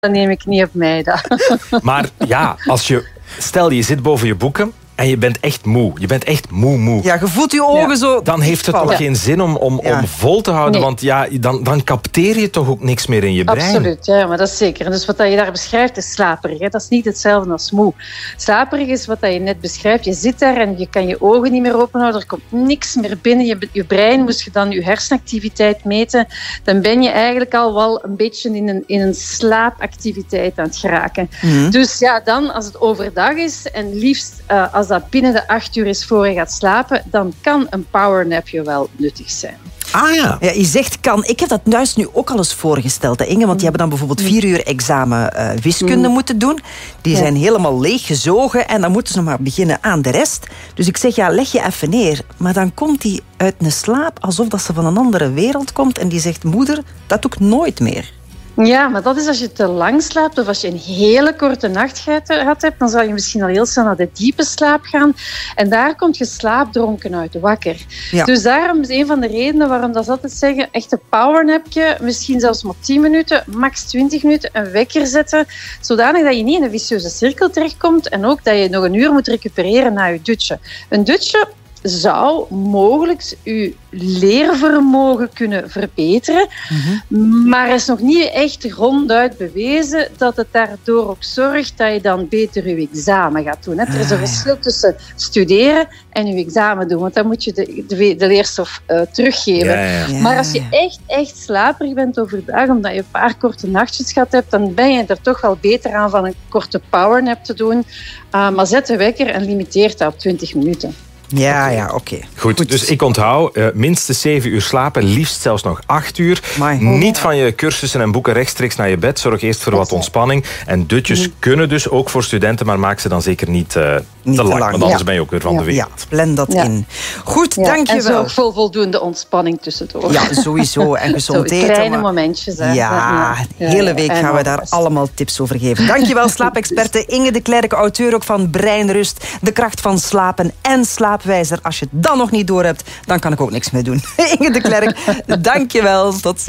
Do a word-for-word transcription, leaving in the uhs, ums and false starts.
dat neem ik niet op mij. Dat. Maar ja, als je, stel je zit boven je boeken en je bent echt moe. Je bent echt moe, moe. Ja, je voelt je ogen ja. zo... Dan heeft het toch Ja. geen zin om, om, Ja. om vol te houden. Nee. Want ja, dan, dan capteer je toch ook niks meer in je brein. Absoluut, ja, maar dat is zeker. En dus wat je daar beschrijft is slaperig. Hè. Dat is niet hetzelfde als moe. Slaperig is wat je net beschrijft. Je zit daar en je kan je ogen niet meer openhouden. Er komt niks meer binnen. Je, je brein, moest je dan je hersenactiviteit meten, dan ben je eigenlijk al wel een beetje in een, in een slaapactiviteit aan het geraken. Mm. Dus ja, dan als het overdag is en liefst uh, als dat binnen de acht uur is voor je gaat slapen, dan kan een powernapje wel nuttig zijn. Ah ja. Ja, je zegt kan. Ik heb dat juist nu ook al eens voorgesteld, hè, Inge. Want die hebben dan bijvoorbeeld vier uur examen uh, wiskunde Mm. moeten doen. Die Ja. zijn helemaal leeggezogen en dan moeten ze nog maar beginnen aan de rest. Dus ik zeg, ja, leg je even neer. Maar dan komt die uit een slaap alsof dat ze van een andere wereld komt. En die zegt, moeder, dat doe ik nooit meer. Ja, maar dat is als je te lang slaapt of als je een hele korte nacht gehad hebt, dan zal je misschien al heel snel naar de diepe slaap gaan. En daar komt je slaapdronken uit, wakker. Ja. Dus daarom is een van de redenen waarom dat ze altijd zeggen, echt een powernapje, misschien zelfs maar tien minuten, max twintig minuten, een wekker zetten, zodanig dat je niet in een vicieuze cirkel terechtkomt en ook dat je nog een uur moet recupereren na je dutje. Een dutje zou mogelijk uw leervermogen kunnen verbeteren. Mm-hmm. Maar er is nog niet echt ronduit bewezen dat het daardoor ook zorgt dat je dan beter je examen gaat doen. Er is een verschil tussen studeren en je examen doen, want dan moet je de, de, de leerstof uh, teruggeven. Ja, ja, ja. Maar als je echt, echt slaperig bent overdag, omdat je een paar korte nachtjes gehad hebt, dan ben je er toch wel beter aan van een korte powernap te doen. Uh, maar zet de wekker en limiteer dat op twintig minuten. Ja, ja, oké. Okay. Goed, Goed, dus ik onthoud, uh, minstens zeven uur slapen, liefst zelfs nog acht uur. Amai. Niet van je cursussen en boeken rechtstreeks naar je bed. Zorg eerst voor wat ontspanning. En dutjes mm. kunnen dus ook voor studenten, maar maak ze dan zeker niet, uh, niet te lang. lang. Want anders ja. ben je ook weer van ja. de wereld. Ja, plan dat ja. in. Goed, ja. dankjewel. En zorg voor voldoende ontspanning tussendoor. Ja, sowieso. En gezond Zo, eten. kleine maar... momentjes. Hè. Ja, de hele week gaan we daar allemaal tips over geven. Dankjewel, slaapexperte Inge de Klerk, auteur ook van Breinrust, De kracht van slapen en Slaapwijzer. Als je het dan nog niet door hebt, dan kan ik ook niks meer doen. Inge de Klerk, dankjewel. Tot ziens.